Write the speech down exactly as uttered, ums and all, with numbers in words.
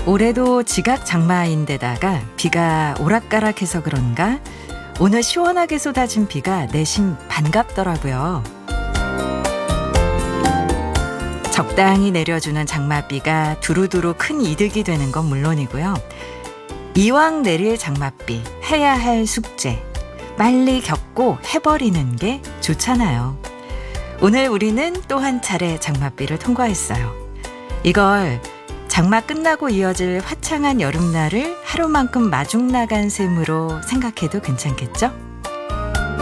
올해도 지각 장마인데다가 비가 오락가락해서 그런가 오늘 시원하게 쏟아진 비가 내심 반갑더라고요. 적당히 내려주는 장맛비가 두루두루 큰 이득이 되는 건 물론이고요. 이왕 내릴 장맛비, 해야 할 숙제, 빨리 겪고 해버리는 게 좋잖아요. 오늘 우리는 또 한 차례 장맛비를 통과했어요. 이걸 장마 끝나고 이어질 화창한 여름날을 하루만큼 마중 나간 셈으로 생각해도 괜찮겠죠?